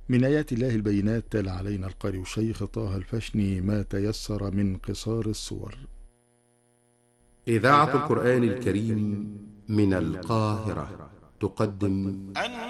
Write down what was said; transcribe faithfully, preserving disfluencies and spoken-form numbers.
من آيات الله البينات تلا علينا القارئ الشيخ طه الفشني ما تيسر من قصار الصور. إذاعة القرآن الكريم من القاهرة تقدم